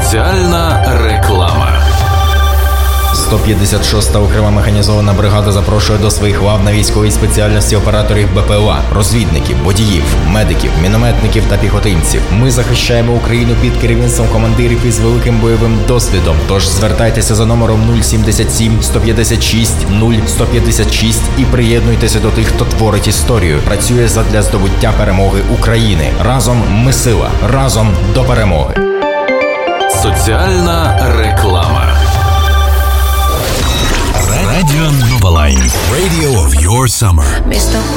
Соціальна реклама. 156-та окрема механізована бригада запрошує до своїх лав на військовій спеціальності операторів БПЛА, розвідників, водіїв, медиків, мінометників та піхотинців. Ми захищаємо Україну під керівництвом командирів із великим бойовим досвідом. Тож звертайтеся за номером 077 156 0156 і приєднуйтеся до тих, хто творить історію, працює задля здобуття перемоги України. Разом ми сила, разом до перемоги. Соціальна реклама. Radio Nova Line. Radio of your summer.